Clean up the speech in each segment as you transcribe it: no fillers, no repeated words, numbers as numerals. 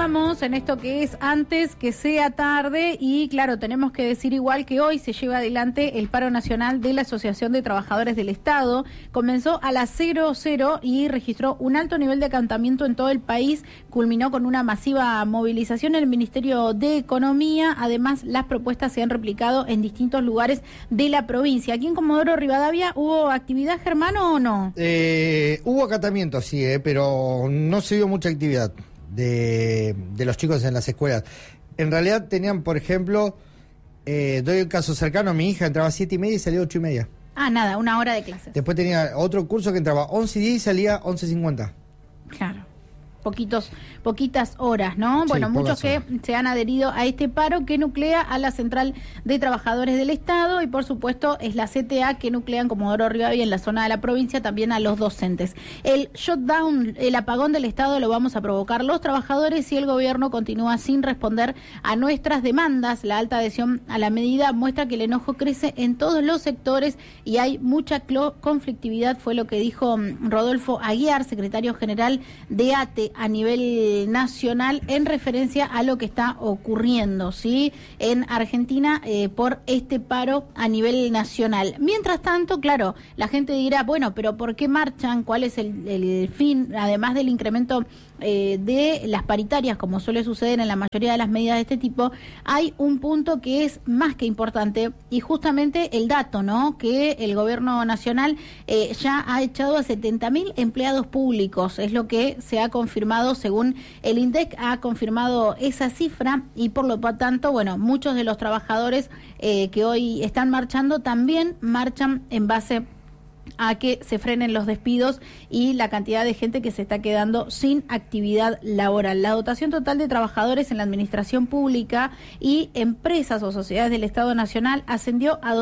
continuamos en esto que es antes que sea tarde y claro, tenemos que decir igual que hoy se lleva adelante el paro nacional de la Asociación de Trabajadores del Estado. Comenzó a las 00 y registró un alto nivel de acatamiento en todo el país, culminó con una masiva movilización en el Ministerio de Economía. Además, las propuestas se han replicado en distintos lugares de la provincia. Aquí en Comodoro Rivadavia, ¿hubo actividad, Germán, o no? Hubo acatamiento, sí, pero no se dio mucha actividad de los chicos en las escuelas. En realidad tenían, por ejemplo, doy el caso cercano, mi hija entraba a 7:30 y salía a 8:30. Ah, nada, una hora de clases. Después tenía otro curso que entraba 11:10 y salía 11:50. Claro. Poquitas horas, ¿no? Sí, bueno, muchos que horas. se han adherido a este paro que nuclea a la Central de Trabajadores del Estado y por supuesto es la CTA que nuclea en Comodoro Rivadavia en la zona de la provincia también a los docentes. El shutdown, el apagón del Estado lo vamos a provocar los trabajadores si el gobierno continúa sin responder a nuestras demandas. La alta adhesión a la medida muestra que el enojo crece en todos los sectores y hay mucha conflictividad, fue lo que dijo Rodolfo Aguiar, secretario general de ATE a nivel nacional en referencia a lo que está ocurriendo, ¿sí? En Argentina por este paro a nivel nacional. Mientras tanto, claro, la gente dirá, bueno, pero ¿por qué marchan? ¿Cuál es el fin? Además del incremento de las paritarias, como suele suceder en la mayoría de las medidas de este tipo, hay un punto que es más que importante y justamente el dato, ¿no? Que el gobierno nacional ya ha echado a 70.000 empleados públicos, es lo que se ha confirmado según el INDEC, ha confirmado esa cifra y por lo tanto, bueno, muchos de los trabajadores que hoy están marchando también marchan en base a que se frenen los despidos y la cantidad de gente que se está quedando sin actividad laboral. La dotación total de trabajadores en la administración pública y empresas o sociedades del Estado Nacional ascendió a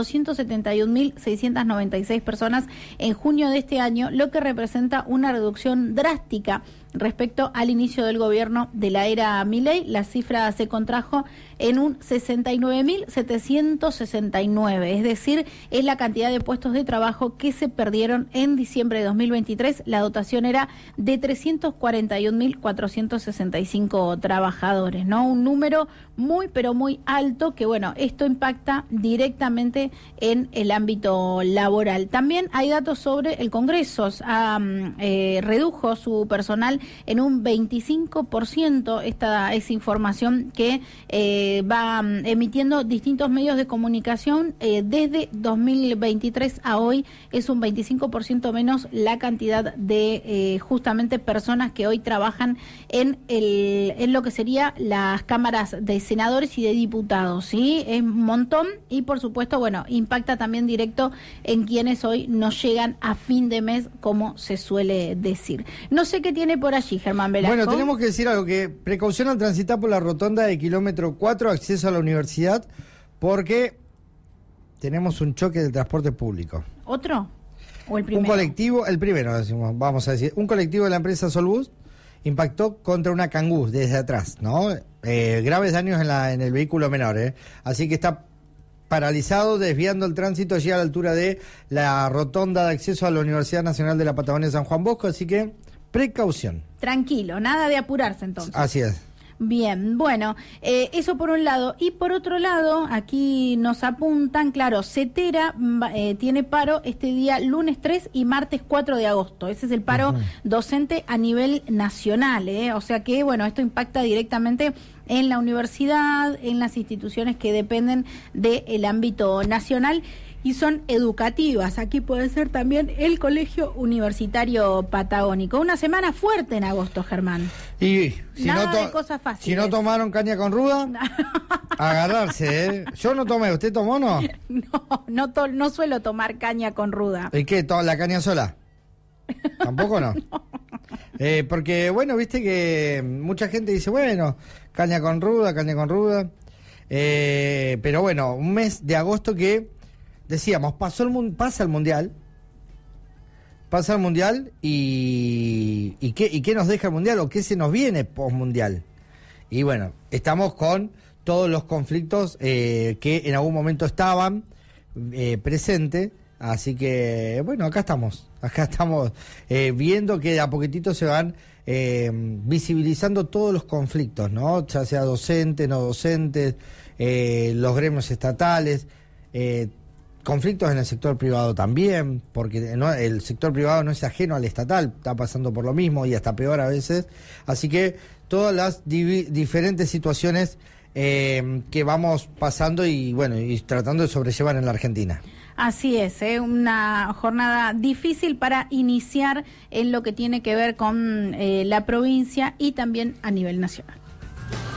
271.696 personas en junio de este año, lo que representa una reducción drástica respecto al inicio del gobierno de la era Milei. La cifra se contrajo en un 69.769, es decir, es la cantidad de puestos de trabajo que se perdieron en diciembre de 2023. La dotación era de 341.465 trabajadores, ¿no? Un número muy, pero muy alto que, bueno, esto impacta directamente en el ámbito laboral. También hay datos sobre el Congreso. Redujo su personal en un 25%. Esta es información que va emitiendo distintos medios de comunicación. Desde 2023 a hoy es un 25% menos la cantidad de justamente personas que hoy trabajan en lo que sería las cámaras de senadores y de diputados, ¿sí? Es un montón y por supuesto, bueno, impacta también directo en quienes hoy no llegan a fin de mes, como se suele decir. No sé qué tiene por allí, Germán Velasco. Bueno, tenemos que decir algo, que precaución al transitar por la rotonda de kilómetro 4, acceso a la universidad, porque tenemos un choque del transporte público. ¿Otro? ¿O el primero? Un colectivo, el primero, decimos, vamos a decir, un colectivo de la empresa Solbus impactó contra una Kangoo desde atrás, ¿no? Graves daños en el vehículo menor, así que está paralizado, desviando el tránsito allí a la altura de la rotonda de acceso a la Universidad Nacional de la Patagonia San Juan Bosco, así que precaución. Tranquilo, nada de apurarse entonces. Así es. Bien, bueno, eso por un lado. Y por otro lado, aquí nos apuntan, claro, CETERA tiene paro este día lunes 3 y martes 4 de agosto. Ese es el paro docente a nivel nacional, O sea que, bueno, esto impacta directamente en la universidad, en las instituciones que dependen del ámbito nacional y son educativas. Aquí puede ser también el Colegio Universitario Patagónico. Una semana fuerte en agosto, Germán. Y si nada de cosas fáciles. Si no tomaron caña con ruda, agarrarse, Yo no tomé, ¿usted tomó o no? No suelo tomar caña con ruda. ¿Y qué? ¿La caña sola? ¿Tampoco no? Porque, bueno, viste que mucha gente dice, bueno, caña con ruda. Pero bueno, un mes de agosto que decíamos, pasa el mundial y ¿qué nos deja el mundial o qué se nos viene post-mundial? Y bueno, estamos con todos los conflictos que en algún momento estaban presentes, así que bueno, acá estamos viendo que de a poquitito se van visibilizando todos los conflictos, ¿no? Ya sea docentes, no docentes, los gremios estatales, conflictos en el sector privado también, porque el sector privado no es ajeno al estatal, está pasando por lo mismo y hasta peor a veces. Así que todas las diferentes situaciones que vamos pasando y tratando de sobrellevar en la Argentina. Así es, una jornada difícil para iniciar en lo que tiene que ver con la provincia y también a nivel nacional.